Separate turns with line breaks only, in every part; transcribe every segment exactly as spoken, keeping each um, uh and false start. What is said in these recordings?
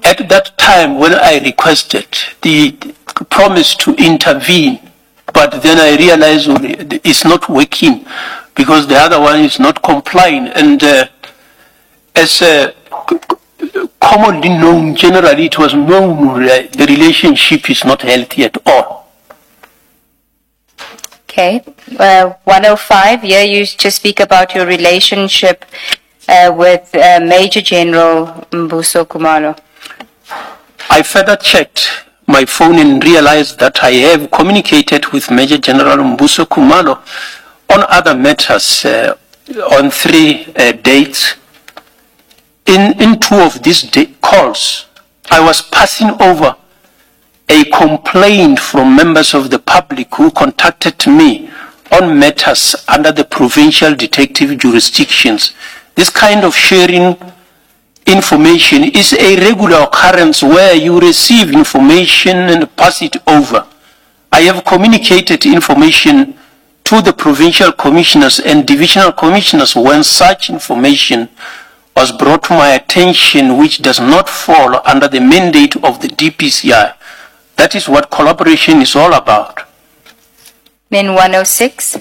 At that time, when I requested the promise to intervene, but then I realized it's not working because the other one is not complying. And uh, as uh, commonly known, generally it was known uh, the relationship is not healthy at all.
Okay. Uh, one oh five, here you just speak about your relationship uh, with uh, Major General Mbuso Khumalo.
I further checked my phone and realized that I have communicated with Major General Mbuso Khumalo on other matters uh, on three uh, dates. In, in two of these day calls, I was passing over a complaint from members of the public who contacted me on matters under the provincial detective jurisdictions. This kind of sharing information is a regular occurrence where you receive information and pass it over. I have communicated information to the provincial commissioners and divisional commissioners when such information was brought to my attention, which does not fall under the mandate of the D P C I. That is what collaboration is all about.
Then one oh six.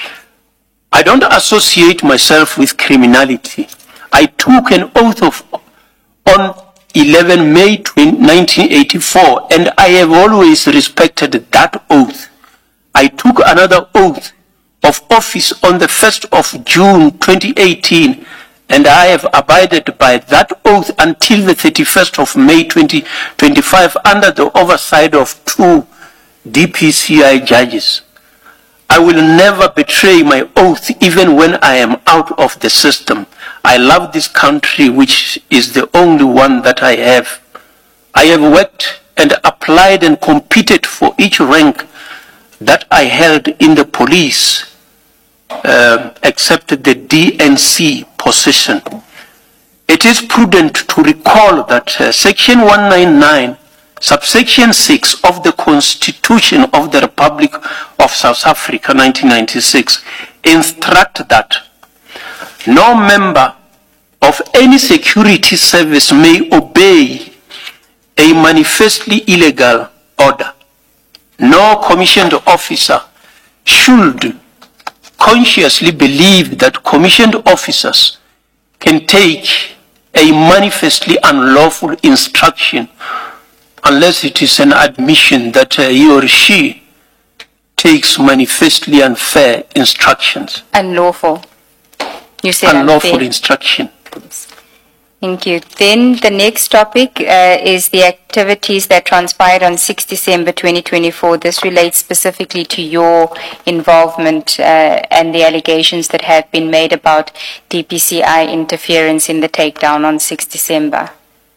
I don't associate myself with criminality. I took an oath of on eleven May nineteen eighty-four, and I have always respected that oath. I took another oath of office on the first of June twenty eighteen, and I have abided by that oath until the thirty-first of May twenty twenty-five under the oversight of two D P C I judges. I will never betray my oath even when I am out of the system. I love this country, which is the only one that I have. I have worked and applied and competed for each rank that I held in the police, uh, except the D N C position. It is prudent to recall that uh, Section one ninety-nine, subsection six of the Constitution of the Republic of South Africa, nineteen ninety-six, instruct that no member of any security service may obey a manifestly illegal order. No commissioned officer should consciously believe that commissioned officers can take a manifestly unlawful instruction unless it is an admission that uh, he or she takes manifestly unfair instructions.
Unlawful. You said
unlawful
unfair.
Instruction.
Thank you. Then the next topic uh, is the activities that transpired on sixth December twenty twenty-four. This relates specifically to your involvement uh, and the allegations that have been made about D P C I interference in the takedown on sixth December.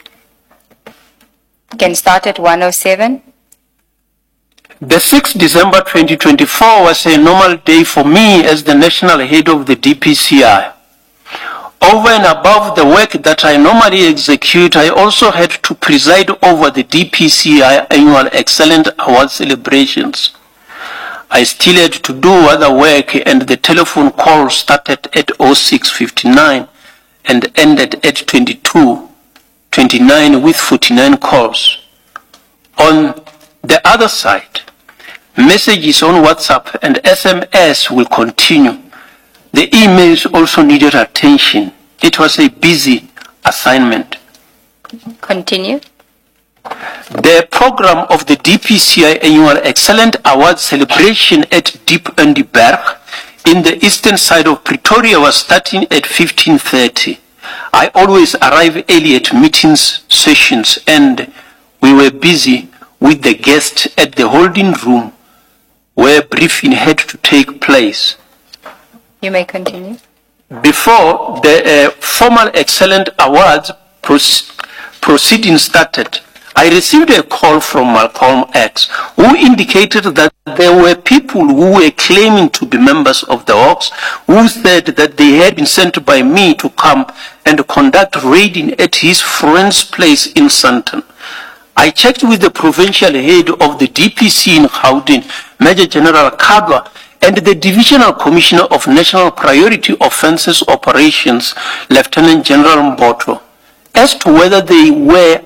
Can start at one oh seven.
The sixth December twenty twenty-four was a normal day for me as the national head of the D P C I. Over and above the work that I normally execute, I also had to preside over the D P C I Annual Excellent Award celebrations. I still had to do other work, and the telephone call started at oh six fifty-nine and ended at twenty-two twenty-nine with forty-nine calls. On the other side, messages on WhatsApp and S M S will continue. The emails also needed attention. It was a busy assignment.
Continue.
The program of the D P C I Annual Excellent Award celebration at Diep in die Berg in the eastern side of Pretoria was starting at fifteen thirty. I always arrive early at meetings, sessions, and we were busy with the guests at the holding room where briefing had to take place.
You may continue.
Before the uh, formal Excellent Awards proceedings started, I received a call from Malcolm X, who indicated that there were people who were claiming to be members of the Hawks, who said that they had been sent by me to come and conduct raiding at his friend's place in Sandton. I checked with the provincial head of the D P C in Gauteng, Major General Kadwa, and the Divisional Commissioner of National Priority Offences Operations, Lieutenant General Mboto, as to whether they were